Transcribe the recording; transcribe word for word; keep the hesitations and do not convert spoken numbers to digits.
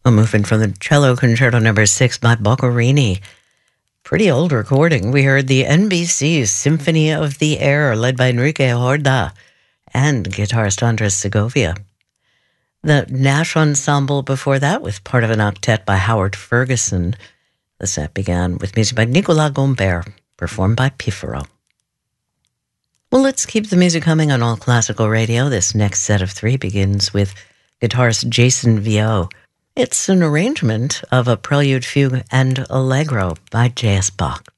A movement from the Cello Concerto Number Six by Boccherini. Pretty old recording. We heard the N B C's Symphony of the Air, led by Enrique Horda and guitarist Andres Segovia. The Nash Ensemble before that with part of an octet by Howard Ferguson. The set began with music by Nicolas Gombert, performed by Pifero. Well, let's keep the music coming on All Classical Radio. This next set of three begins with guitarist Jason Viau. It's an arrangement of a prelude, fugue, and allegro by J S Bach.